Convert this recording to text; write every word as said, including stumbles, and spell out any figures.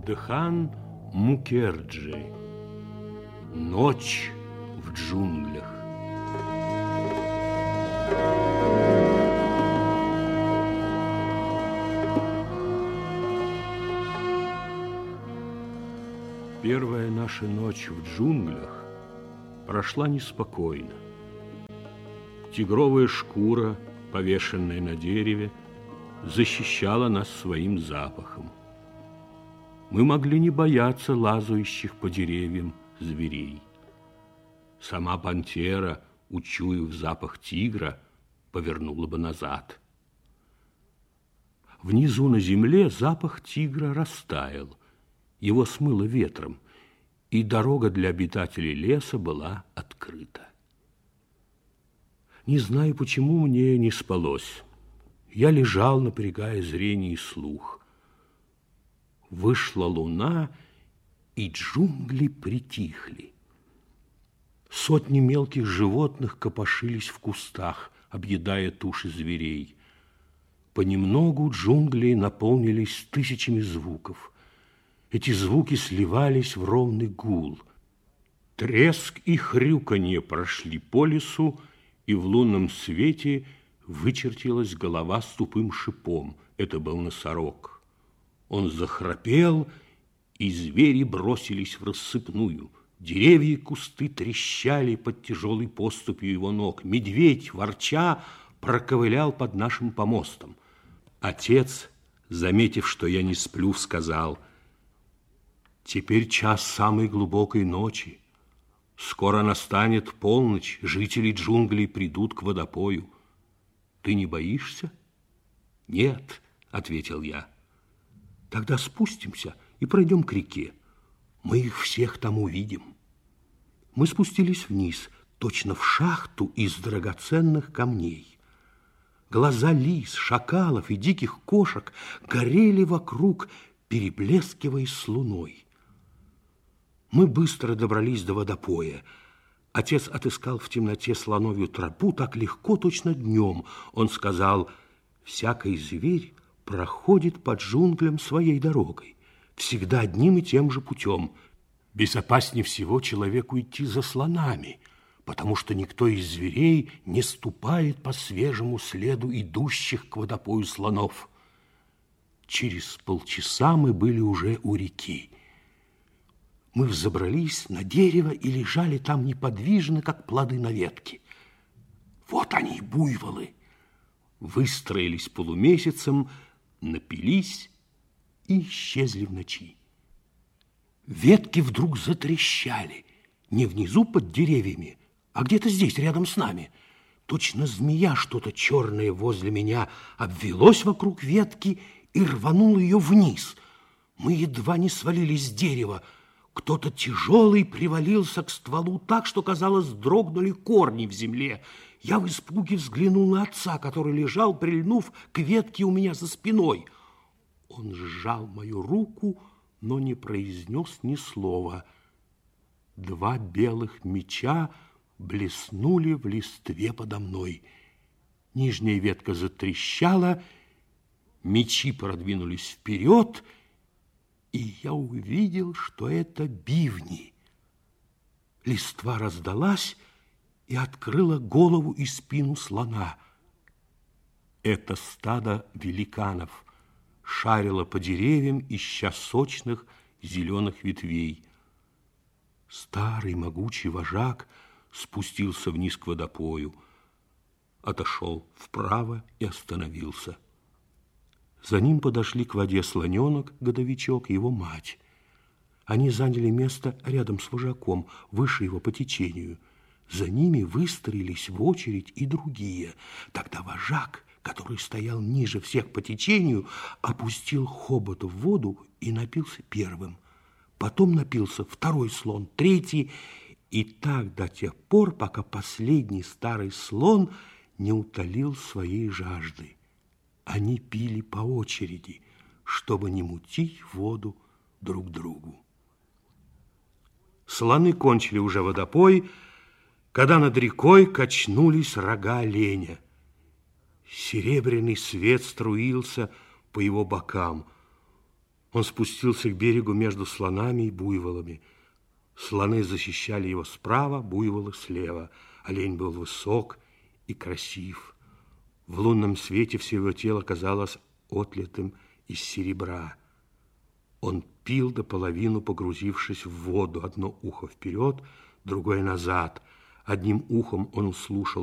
Дхан Мукерджи. Ночь в джунглях. Первая наша ночь в джунглях прошла неспокойно. Тигровая шкура, повешенная на дереве, защищала нас своим запахом. Мы могли не бояться лазающих по деревьям зверей. Сама пантера, учуяв запах тигра, повернула бы назад. Внизу на земле запах тигра растаял, его смыло ветром, и дорога для обитателей леса была открыта. Не знаю, почему мне не спалось. Я лежал, напрягая зрение и слух. Вышла луна, и джунгли притихли. Сотни мелких животных копошились в кустах, объедая туши зверей. Понемногу джунгли наполнились тысячами звуков. Эти звуки сливались в ровный гул. Треск и хрюканье прошли по лесу, и в лунном свете вычертилась голова с тупым шипом. Это был носорог. Он захрапел, и звери бросились в рассыпную. Деревья и кусты трещали под тяжелой поступью его ног. Медведь, ворча, проковылял под нашим помостом. Отец, заметив, что я не сплю, сказал: «Теперь час самой глубокой ночи. Скоро настанет полночь, жители джунглей придут к водопою. Ты не боишься?» «Нет», — ответил я. «Тогда спустимся и пройдем к реке. Мы их всех там увидим». Мы спустились вниз, точно в шахту из драгоценных камней. Глаза лис, шакалов и диких кошек горели вокруг, переблескивая с луной. Мы быстро добрались до водопоя. Отец отыскал в темноте слоновью тропу так легко, точно днем. Он сказал: «Всякий зверь проходит по джунглям своей дорогой, всегда одним и тем же путем. Безопаснее всего человеку идти за слонами, потому что никто из зверей не ступает по свежему следу идущих к водопою слонов». Через полчаса мы были уже у реки. Мы взобрались на дерево и лежали там неподвижно, как плоды на ветке. Вот они, буйволы, выстроились полумесяцем, напились и исчезли в ночи. Ветки вдруг затрещали, не внизу под деревьями, а где-то здесь, рядом с нами. Точно змея что-то черное возле меня обвелось вокруг ветки и рвануло ее вниз. Мы едва не свалились с дерева. Кто-то тяжелый привалился к стволу так, что, казалось, дрогнули корни в земле. Я в испуге взглянул на отца, который лежал, прильнув к ветке у меня за спиной. Он сжал мою руку, но не произнес ни слова. Два белых меча блеснули в листве подо мной. Нижняя ветка затрещала, мечи продвинулись вперед, и я увидел, что это бивни. Листва раздалась и открыла голову и спину слона. Это стадо великанов шарило по деревьям, ища сочных зеленых ветвей. Старый могучий вожак спустился вниз к водопою, отошел вправо и остановился. За ним подошли к воде слоненок, годовичок и его мать. Они заняли место рядом с вожаком, выше его по течению. За ними выстроились в очередь и другие. Тогда вожак, который стоял ниже всех по течению, опустил хобот в воду и напился первым. Потом напился второй слон, третий, и так до тех пор, пока последний старый слон не утолил своей жажды. Они пили по очереди, чтобы не мутить воду друг другу. Слоны кончили уже водопой, когда над рекой качнулись рога оленя. Серебряный свет струился по его бокам. Он спустился к берегу между слонами и буйволами. Слоны защищали его справа, буйволы слева. Олень был высок и красив. В лунном свете все его тело казалось отлитым из серебра. Он пил до половины, погрузившись в воду, одно ухо вперед, другое назад. Одним ухом он слушал